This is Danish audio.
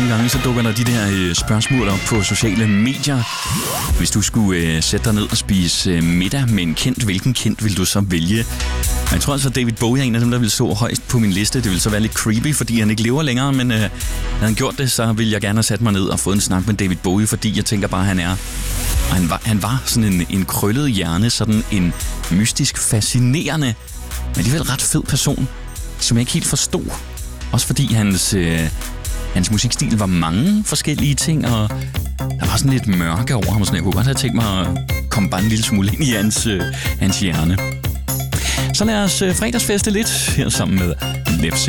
nogle gange, så dukker der de der spørgsmål op på sociale medier. Hvis du skulle sætte dig ned og spise middag med en kendt, hvilken kendt vil du så vælge? Og jeg tror altså, at David Bowie er en af dem, der vil stå højst på min liste. Det vil så være lidt creepy, fordi han ikke lever længere, men når han gjort det, så vil jeg gerne have sat mig ned og fået en snak med David Bowie, fordi jeg tænker bare, han er... Og han var sådan en krøllet hjerne, sådan en mystisk, fascinerende, men alligevel ret fed person, som jeg ikke helt forstod. Også fordi hans musikstil var mange forskellige ting, og der var sådan lidt mørke over ham, så jeg kunne godt have tænkt mig at komme bare en lille smule ind i hans hjerne. Så lad os fredagsfeste lidt her sammen med Lefse.